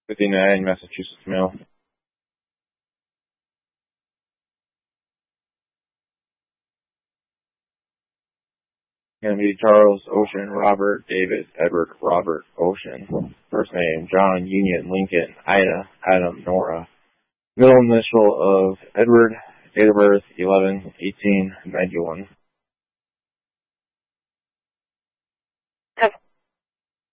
59, Massachusetts mail. Gonna be Charles Ocean Robert David Edward Robert Ocean. First name John Union Lincoln Ida Adam Nora. Middle initial of Edward. Date of birth 11/18/91.